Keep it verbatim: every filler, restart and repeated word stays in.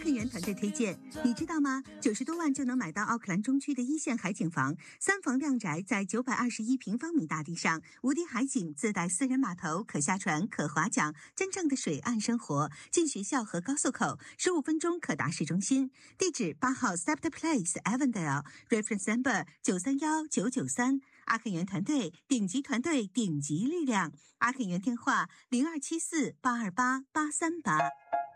肯园团队推荐，你知道吗？九十多万就能买到奥克兰中区的一线海景房，三房亮宅在九百二十一平方米大地上，无敌海景，自带私人码头，可下船，可划桨，真正的水岸生活。近学校和高速口，十五分钟可达市中心。地址八号 Sept Place Avondale Reference Number 九三幺九九三。阿肯园团队，顶级团队，顶级力量。阿肯园电话零二七四八二八八三八。